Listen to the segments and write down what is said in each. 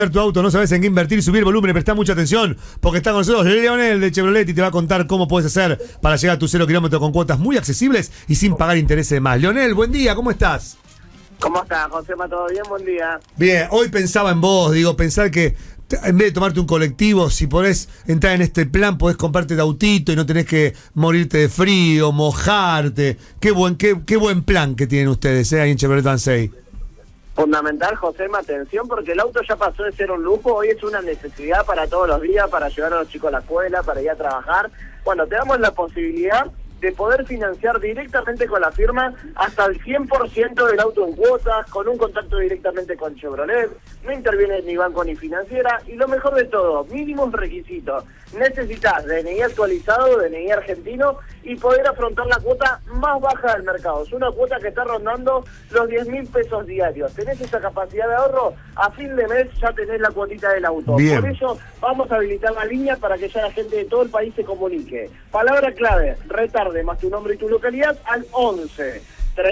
tu auto, no sabes en qué invertir, subir volumen y prestar mucha atención, porque está con nosotros Leonel de Chevrolet y te va a contar cómo puedes hacer para llegar a tu 0 kilómetro con cuotas muy accesibles y sin pagar intereses de más. Leonel, buen día, ¿cómo estás? ¿Cómo estás, Josema? ¿Todo bien? Buen día. Bien, hoy pensaba en vos, pensar que en vez de tomarte un colectivo, si podés entrar en este plan, podés comprarte el autito y no tenés que morirte de frío, mojarte. Qué buen plan que tienen ustedes, ahí en Chevrolet Ansei. Fundamental, Josema, atención, porque el auto ya pasó de ser un lujo, hoy es una necesidad para todos los días, para llevar a los chicos a la escuela, para ir a trabajar. Bueno, te damos la posibilidad de poder financiar directamente con la firma hasta el 100% del auto en cuotas, con un contacto directamente con Chevrolet, no interviene ni banco ni financiera, y lo mejor de todo, mínimos requisitos. Necesitas DNI actualizado, DNI argentino, y poder afrontar la cuota más baja del mercado. Es una cuota que está rondando los 10.000 pesos diarios. ¿Tenés esa capacidad de ahorro? A fin de mes ya tenés la cuotita del auto. Bien. Por eso vamos a habilitar la línea para que ya la gente de todo el país se comunique. Palabra clave, retarde más tu nombre y tu localidad al 11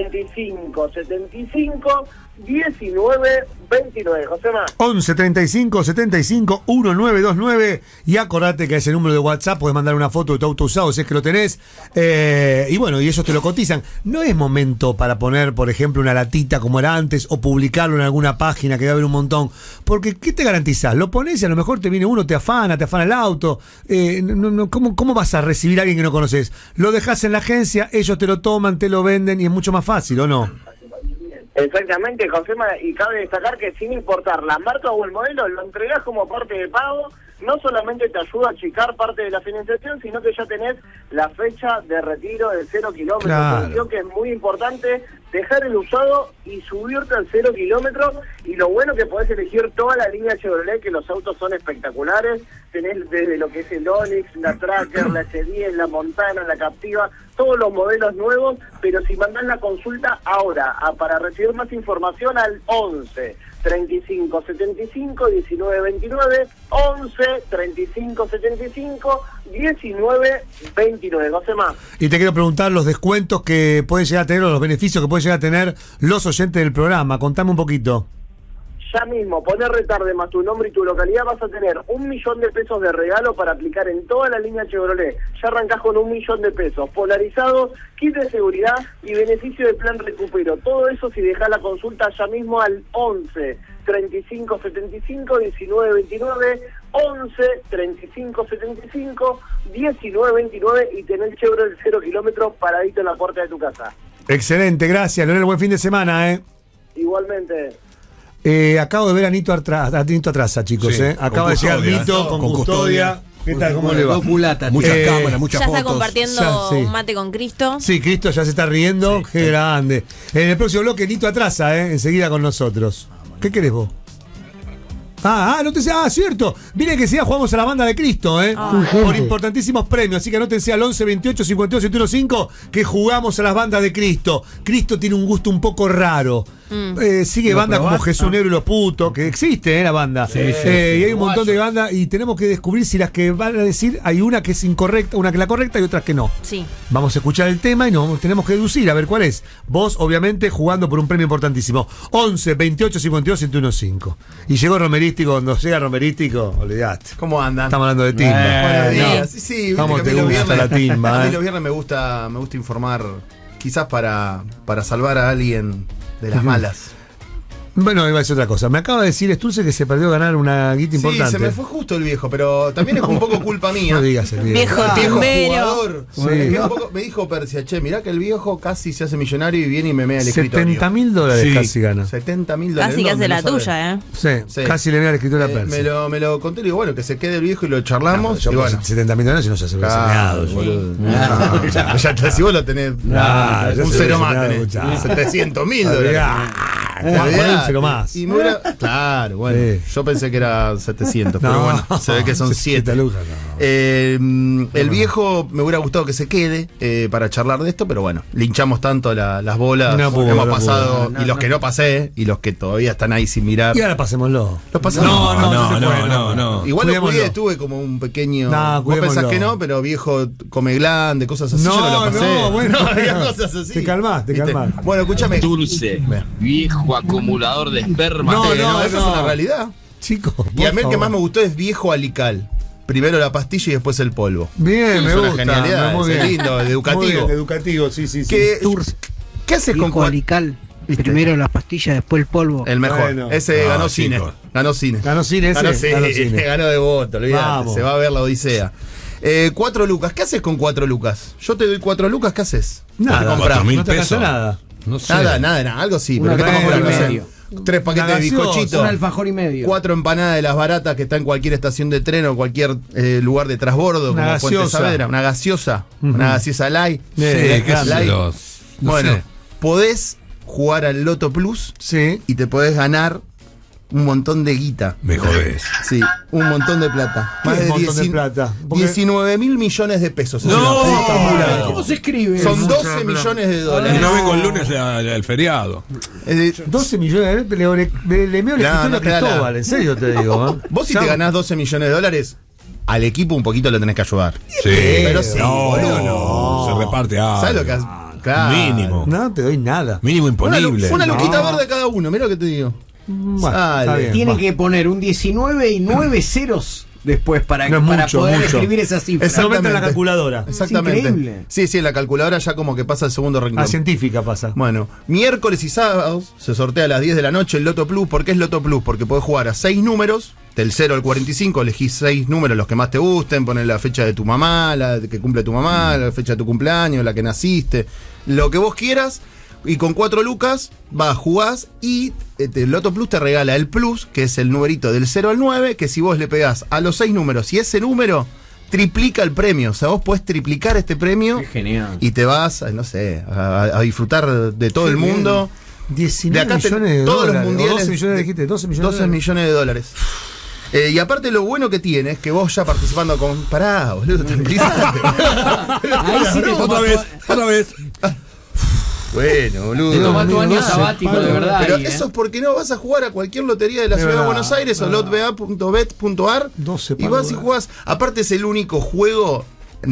35 75 19 29. Josema. 11 35 75 1929 y acordate que a ese número de WhatsApp podés mandar una foto de tu auto usado si es que lo tenés, y bueno, y ellos te lo cotizan. No es momento para poner, por ejemplo, una latita como era antes o publicarlo en alguna página que va a haber un montón, porque ¿qué te garantizás? Lo pones y a lo mejor te viene uno, te afana el auto, ¿cómo vas a recibir a alguien que no conoces? Lo dejás en la agencia, ellos te lo toman, te lo venden y es mucho más fácil, ¿o no? Exactamente, Josema, y cabe destacar que sin importar la marca o el modelo, lo entregás como parte de pago. No solamente te ayuda a achicar parte de la financiación, sino que ya tenés la fecha de retiro del 0 kilómetro. Claro. Que es muy importante dejar el usado y subirte al 0 kilómetro. Y lo bueno que podés elegir toda la línea Chevrolet, que los autos son espectaculares. Tenés desde lo que es el Onix, la Tracker, la S10, la Montana, la Captiva, todos los modelos nuevos. Pero si mandás la consulta ahora, para recibir más información al 11 35 75 19 29, 11 35 75 19 29. Josema. Y te quiero preguntar los descuentos que pueden llegar a tener o los beneficios que pueden llegar a tener los oyentes del programa. Contame un poquito. Ya mismo, poner retarde más tu nombre y tu localidad, vas a tener 1.000.000 de pesos de regalo para aplicar en toda la línea Chevrolet. Ya arrancás con 1.000.000 de pesos, polarizados, kit de seguridad y beneficio de plan recupero. Todo eso si dejás la consulta ya mismo al 11 35 75 19 29, 11 35 75 19 29 y tener Chevrolet 0 kilómetros paradito en la puerta de tu casa. Excelente, gracias, Leonel. Buen fin de semana, Igualmente. Acabo de ver a Nito Atrasa, chicos. Sí, Acaba de llegar Nito con custodia. ¿Qué tal? ¿Cómo le va? Dos culatas, muchas cámaras, muchas ya fotos. está compartiendo un mate con Cristo. Sí, Cristo ya se está riendo. Sí, qué grande. En el próximo bloque, Nito Atrasa, enseguida con nosotros. ¿Qué querés vos? No te sé. Cierto. Miren que ya jugamos a la banda de Cristo, por importantísimos premios. Así que anótense al 11 28 52 715 que jugamos a las bandas de Cristo. Cristo tiene un gusto un poco raro. Sigue bandas como Jesús Negro y los Putos, que existe, la banda. Sí, y hay un montón de bandas y tenemos que descubrir si las que van a decir hay una que es incorrecta, una que es la correcta y otras que no. Sí. Vamos a escuchar el tema y nos tenemos que deducir a ver cuál es. Vos, obviamente, jugando por un premio importantísimo. 11 28 52 715. Y llegó Romerístico. Cuando llega Romerístico, olvidate. ¿Cómo andan? Estamos hablando de timba. Buenos días. No. Sí, ¿Cómo viste te que a mí gusta la timba? A mí los viernes me gusta informar, quizás para salvar a alguien de las malas. Bueno, iba a decir otra cosa. Me acaba de decir Estulce que se perdió ganar una guita importante. Sí, se me fue justo el viejo, pero también es un poco culpa mía. No digas el viejo. El viejo timbero. jugador. Sí. Me dijo Persia, che, mirá que el viejo casi se hace millonario y viene y me mea el escritorio. $70.000 casi gana. $70.000. Casi que hace la tuya, Sí, casi le mea el escritorio a Persia. Me lo conté y digo, bueno, que se quede el viejo y lo charlamos. Yo y bueno. $70.000 y no se hubiese meado. Ya si vos lo tenés un cero más, tenés $700.000. Un cero más. Y me hubiera, claro, bueno, yo pensé que era 700, pero bueno, se ve que son 7. El viejo me hubiera gustado que se quede para charlar de esto, pero bueno, linchamos tanto las bolas, hemos pasado, y los que no pasé, y los que todavía están ahí sin mirar. Y ahora pasémoslo. Los pasamos. No. Igual lo cuidé, estuve como un pequeño. Vos pensás que no, pero viejo come glande, cosas así. Yo no lo pasé. Bueno, cosas así. Te calmás. Bueno, escúchame. Dulce, viejo acumulador de esperma. No, esa es una realidad. Chicos. Y a mí el que más me gustó es Viejo Alical. Primero la pastilla y después el polvo. Bien, me gusta. Genialidad, muy bien. lindo, educativo. Muy bien, educativo, sí. ¿Qué haces con Alical? Primero las pastillas, después el polvo. El mejor. Bueno. Ese ganó cine. Ganó cine. Ganó cine ese. Ganó cine. Ganó de voto, olvídate. Vamos. Se va a ver la Odisea. 4 lucas. ¿Qué haces con 4 lucas? Yo te doy 4 lucas, ¿qué haces? Nada, ¿Qué comprás? no te alcanza nada. No sé. Nada. Algo sí. Una Pero ¿qué te alfajor compras? y No sé. medio. 3 paquetes de bizcochitos. Un alfajor y medio. 4 empanadas de las baratas que está en cualquier estación de tren o cualquier lugar de transbordo, Una como Fuente gaseosa. Saavedra. Una gaseosa. Una gaseosa light. Sí, qué sé Light. yo. No Bueno, sé. podés jugar al Loto Plus Sí. y te podés ganar un montón de guita. Me jodés. Sí, un montón de plata. ¿Qué es un montón de plata? Porque- 19.000 millones de pesos. Es No. una puta acumulada. ¿Cómo se escribe? Son 12 millones de Y dólares. no vengo el lunes al feriado. 12 millones de dólares. Le meo el No, escritorio no a te da Cristóbal, nada. en serio te digo. Vos si Ya- te ganás 12 millones de dólares, al equipo un poquito lo tenés que ayudar. Sí. Pero sí, No, boludo. no. Se reparte algo. ¿Sabes lo que haces? Claro. Mínimo. No te doy nada. Mínimo imponible. Una luquita No. verde cada uno, mira lo que te digo. Bueno, Sale. está bien. Tiene va. que poner un 19 y 9 ceros después para No es mucho, poder mucho. escribir esa cifra. Exacto. Lo mete en la calculadora. Exactamente. increíble. Sí, en la calculadora ya como que pasa el segundo renglón. A científica pasa. Bueno, miércoles y sábados se sortea a las 10 de la noche el Loto Plus. ¿Por qué es Loto Plus? Porque podés jugar a 6 números, del 0 al 45, elegís 6 números los que más te gusten, poner la fecha de tu mamá, la que cumple tu mamá, la fecha de tu cumpleaños, la que naciste, lo que vos quieras. Y con 4 lucas vas, jugás y el Loto Plus te regala el Plus, que es el numerito del 0 al 9, que si vos le pegás a los 6 números y ese número triplica el premio. O sea, vos podés triplicar este premio Qué genial. y te vas, no sé, a disfrutar de todo Qué el bien. mundo. 19 De acá millones de todos los dólares. mundiales. 12 millones, dijiste, 12 millones 12 de dólares. millones de dólares. Y aparte lo bueno que tiene es que vos ya participando con... Pará, boludo, tranquilízate. Ahí sí te Otra vez. Bueno, boludo. Te toma tu año 12 sabático palos. de verdad. Pero ahí, eso es porque no vas a jugar a cualquier lotería de la De ciudad de verdad. Buenos Aires o lotba.bet.ar 12 y vas y palos. jugás. Aparte es el único juego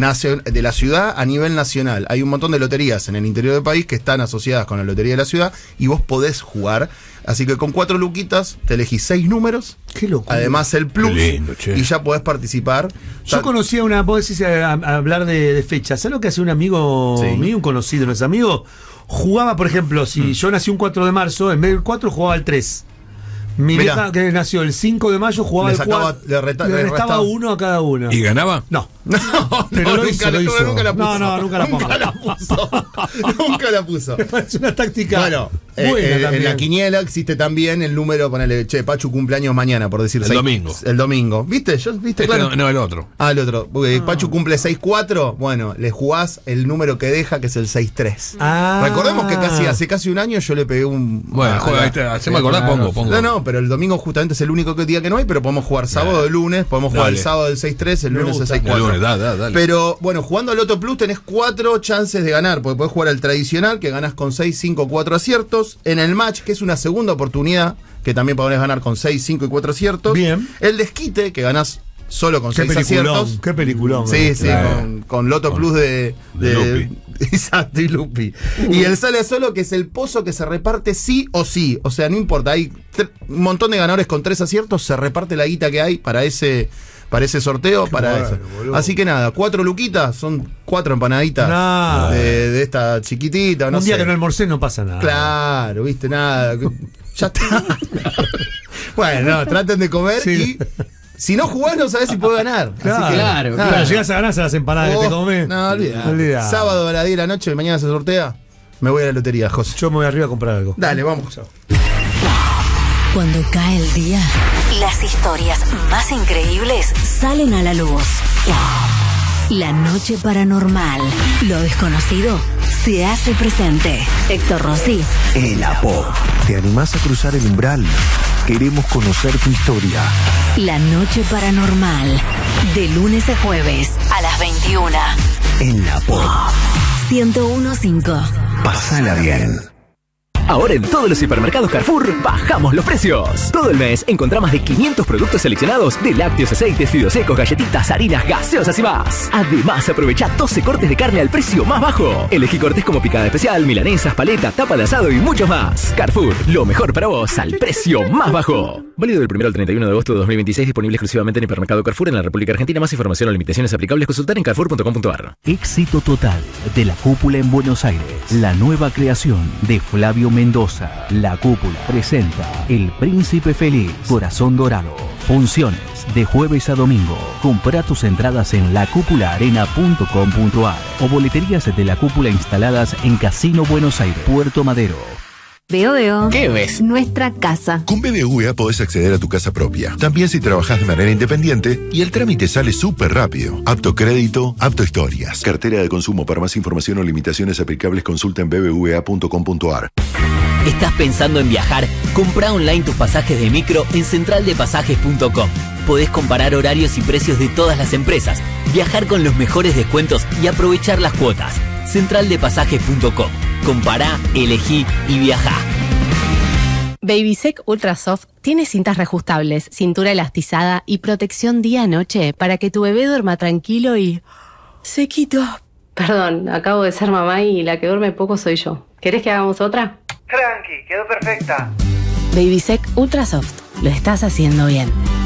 de la ciudad a nivel nacional. Hay un montón de loterías en el interior del país que están asociadas con la lotería de la ciudad y vos podés jugar. Así que con 4 luquitas te elegís 6 números. Qué locura. Además el plus. Qué lindo, che. Y ya podés participar. Yo conocía una, vos decís a hablar de fechas. ¿Sabes lo que hace un amigo Sí. mío, un conocido, no es amigo? Jugaba, por ejemplo, si yo nací un 4 de marzo, en vez del 4 jugaba el 3. Mi Mirá. vieja que nació el 5 de mayo jugaba Le el sacaba- 4. le Le restaba restaba. 1 a cada uno. ¿Y ganaba? No. No, Pero lo hizo, lo hizo. Nunca la puso. No, nunca la pongo. Nunca la puso. Nunca la puso. Me parece una táctica Bueno, buena en también. la quiniela existe también el número, ponele, che, Pachu cumpleaños mañana, por decir El 6. domingo. El domingo. ¿Viste? ¿Viste? Este Claro. no, el otro. Ah, el otro. Porque Pachu cumple 6-4. Bueno, le jugás el número que deja, que es el 6-3. Ah. Recordemos que hace casi un año yo le pegué un. Bueno, juega, ahí está. Se me acordás, pongo. No, pero el domingo justamente es el único día que no hay, pero podemos jugar sábado o lunes, podemos jugar el Dale. sábado del 6-3, el Me lunes el gusta. 6-4. El lunes, dale. Pero bueno, jugando al Loto Plus tenés 4 chances de ganar, porque podés jugar al tradicional, que ganás con 6, 5, 4 aciertos. En el match, que es una segunda oportunidad, que también podés ganar con 6, 5 y 4 aciertos. Bien. El desquite, que ganás solo con Qué 6 peliculón. aciertos. Qué peliculón. Sí, Claro. con Loto Plus de Lupi. Exacto, y Lupi. Y el sale solo, que es el pozo que se reparte sí o sí. O sea, no importa, hay un montón de ganadores con 3 aciertos, se reparte la guita que hay para ese sorteo, Qué para bueno, eso. boludo. Así que nada, 4 luquitas, son 4 empanaditas Nada. de esta chiquitita, no un día sé. que no almorcé no pasa nada. Claro, viste, nada. Ya está. Bueno, no, traten de comer Sí. y si no jugás no sabés si podés ganar. Claro, Así que, claro, nada. Pero llegas a ganarse las empanadas que te comes. No, olvidá. Olvidá. Sábado a las 10 de la noche, mañana se sortea. Me voy a la lotería, José. Yo me voy arriba a comprar algo. Dale, vamos. Cuando cae el día, las historias más increíbles salen a la luz. La noche paranormal, lo desconocido, se hace presente. Héctor Rossi, El Apo. ¿Te animás a cruzar el umbral? Queremos conocer tu historia. la noche paranormal, de lunes a jueves a las 21. El Apo. 101.5. Pásala bien. Ahora en todos los hipermercados Carrefour bajamos los precios. Todo el mes encontrá más de 500 productos seleccionados de lácteos, aceites, fideos secos, galletitas, harinas, gaseosas y más. Además, aprovecha 12 cortes de carne al precio más bajo. Elegí cortes como picada especial, milanesas, paleta, tapa de asado y muchos más. Carrefour, lo mejor para vos al precio más bajo. Válido del 1 al 31 de agosto de 2026, disponible exclusivamente en hipermercado Carrefour en la República Argentina. Más información o limitaciones aplicables consultar en carrefour.com.ar. Éxito total de La Cúpula en Buenos Aires. La nueva creación de Flavio Mendoza. La Cúpula presenta El Príncipe Feliz, Corazón Dorado. Funciones de jueves a domingo. Compra tus entradas en lacúpulaarena.com.ar o boleterías de La Cúpula instaladas en Casino Buenos Aires, Puerto Madero. Veo. ¿Qué ves? Nuestra casa. Con BBVA podés acceder a tu casa propia. También si trabajás de manera independiente y el trámite sale súper rápido. Apto crédito, apto historias. Cartera de consumo. Para más información o limitaciones aplicables consulta en bbva.com.ar. ¿Estás pensando en viajar? Comprá online tus pasajes de micro en centraldepasajes.com. Podés comparar horarios y precios de todas las empresas, viajar con los mejores descuentos y aprovechar las cuotas. Centraldepasajes.com. Compará, elegí y viajá. Babysec Ultra Soft tiene cintas reajustables, cintura elastizada y protección día-noche para que tu bebé duerma tranquilo y sequito. Perdón, acabo de ser mamá y la que duerme poco soy yo. ¿Querés que hagamos otra? Tranqui, quedó perfecta. Babysec Ultra Soft. Lo estás haciendo bien.